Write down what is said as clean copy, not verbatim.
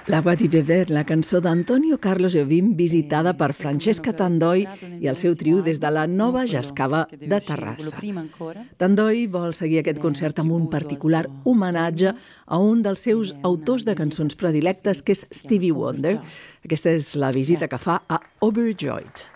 La Voix du Ver, la cançó d'Antonio Carlos Jobim, visitada per Francesca Tandoi i el seu trio des de la Nova Jascava de Terrassa. Tandoi vol seguir aquest concert amb un particular homenatge a un dels seus autors de cançons predilectes, que és Stevie Wonder. Aquesta és la visita que fa a Overjoyed.